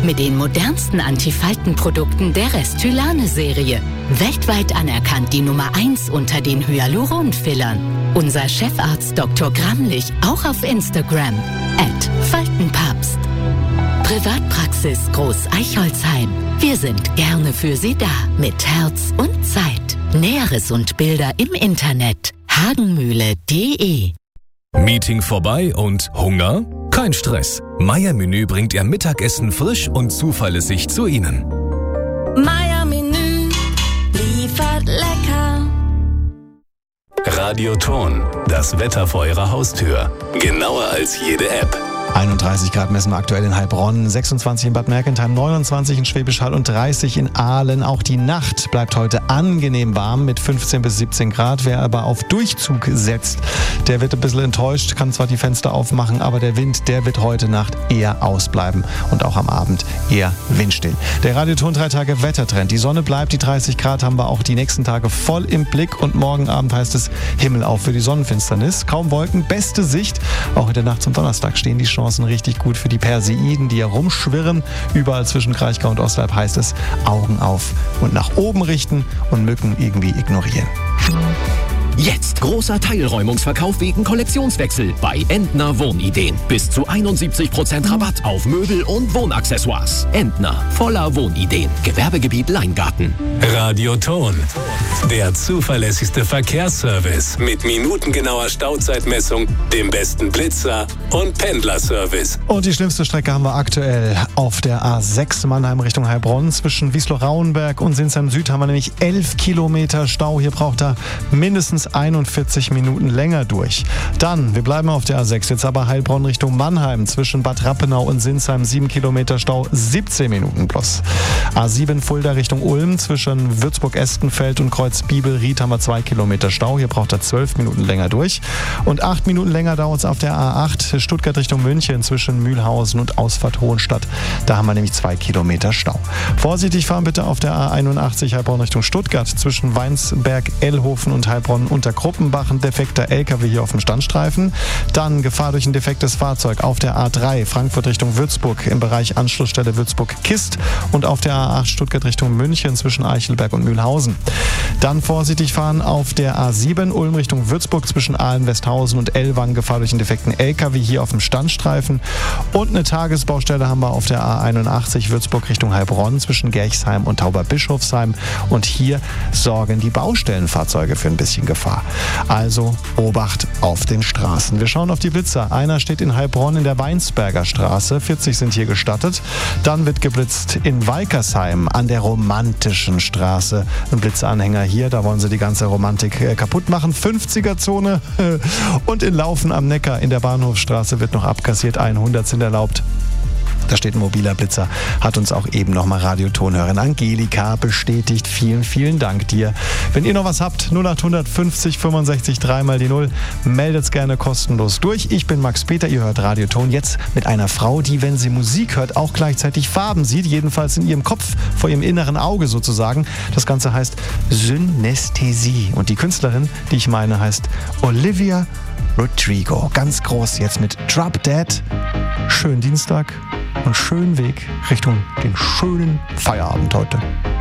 mit den modernsten Antifaltenprodukten der Restylane-Serie. Weltweit anerkannt die Nummer 1 unter den Hyaluron-Fillern. Unser Chefarzt Dr. Gramlich auch auf Instagram @Faltenpapst. Privatpraxis Groß-Eichholzheim. Wir sind gerne für Sie da mit Herz und Zeit. Näheres und Bilder im Internet hagenmühle.de. Meeting vorbei und Hunger? Kein Stress. Meier Menü bringt Ihr Mittagessen frisch und zuverlässig zu Ihnen. Meier Menü liefert lecker. Radioton, das Wetter vor Ihrer Haustür. Genauer als jede App. 31 Grad messen wir aktuell in Heilbronn, 26 in Bad Mergentheim, 29 in Schwäbisch Hall und 30 in Aalen. Auch die Nacht bleibt heute angenehm warm mit 15 bis 17 Grad. Wer aber auf Durchzug setzt, der wird ein bisschen enttäuscht, kann zwar die Fenster aufmachen, aber der Wind, der wird heute Nacht eher ausbleiben und auch am Abend eher windstill. Der Radioton 3 Tage Wettertrend. Die Sonne bleibt, die 30 Grad haben wir auch die nächsten Tage voll im Blick und morgen Abend heißt es Himmel auf für die Sonnenfinsternis. Kaum Wolken, beste Sicht. Auch in der Nacht zum Donnerstag stehen die Chancen richtig gut für die Perseiden, die herumschwirren. Überall zwischen Kraichgau und Ostalb heißt es Augen auf und nach oben richten und Mücken irgendwie ignorieren. Jetzt großer Teilräumungsverkauf wegen Kollektionswechsel bei Entner Wohnideen. Bis zu 71% Rabatt auf Möbel und Wohnaccessoires. Entner, voller Wohnideen. Gewerbegebiet Leingarten. Radioton, der zuverlässigste Verkehrsservice mit minutengenauer Stauzeitmessung, dem besten Blitzer und Pendlerservice. Und die schlimmste Strecke haben wir aktuell auf der A6 Mannheim Richtung Heilbronn. Zwischen Wiesloch-Rauenberg und Sinsheim Süd haben wir nämlich 11 Kilometer Stau. Hier braucht er mindestens 41 Minuten länger durch. Dann, wir bleiben auf der A6, jetzt aber Heilbronn Richtung Mannheim. Zwischen Bad Rappenau und Sinsheim 7 Kilometer Stau, 17 Minuten plus. A7 Fulda Richtung Ulm. Zwischen Würzburg-Estenfeld und Kreuz-Bibel-Ried haben wir 2 Kilometer Stau. Hier braucht er 12 Minuten länger durch. Und 8 Minuten länger dauert es auf der A8 Stuttgart Richtung München zwischen Mühlhausen und Ausfahrt Hohenstadt. Da haben wir nämlich 2 Kilometer Stau. Vorsichtig fahren bitte auf der A81 Heilbronn Richtung Stuttgart zwischen Weinsberg, Ellhofen und Heilbronn unter Gruppenbach. Ein defekter LKW hier auf dem Standstreifen. Dann Gefahr durch ein defektes Fahrzeug auf der A3 Frankfurt Richtung Würzburg im Bereich Anschlussstelle Würzburg-Kist und auf der A8 Stuttgart Richtung München zwischen Eichelberg und Mühlhausen. Dann vorsichtig fahren auf der A7 Ulm Richtung Würzburg zwischen Ahlen-Westhausen und Ellwangen. Gefahr durch einen defekten LKW hier auf dem Standstreifen. Und eine Tagesbaustelle haben wir auf der A81 Würzburg Richtung Heilbronn zwischen Gerchsheim und Tauberbischofsheim. Und hier sorgen die Baustellenfahrzeuge für ein bisschen Gefahr. Also Obacht auf den Straßen. Wir schauen auf die Blitzer. Einer steht in Heilbronn in der Weinsberger Straße. 40 sind hier gestattet. Dann wird geblitzt in Walkersheim an der Romantischen Straße. Ein Blitzanhänger hier, da wollen sie die ganze Romantik kaputt machen. 50er-Zone. Und in Laufen am Neckar in der Bahnhofsstraße wird noch abkassiert. 100 sind erlaubt. Da steht ein mobiler Blitzer, hat uns auch eben nochmal Radiotonhörerin Angelika bestätigt. Vielen, vielen Dank dir. Wenn ihr noch was habt, 0800 50 65 3 mal die 0, meldet's gerne kostenlos durch. Ich bin Max Peter, ihr hört Radioton jetzt mit einer Frau, die, wenn sie Musik hört, auch gleichzeitig Farben sieht, jedenfalls in ihrem Kopf, vor ihrem inneren Auge sozusagen. Das Ganze heißt Synästhesie und die Künstlerin, die ich meine, heißt Olivia Rodrigo. Ganz groß jetzt mit Drop Dead. Schönen Dienstag und schönen Weg Richtung den schönen Feierabend heute.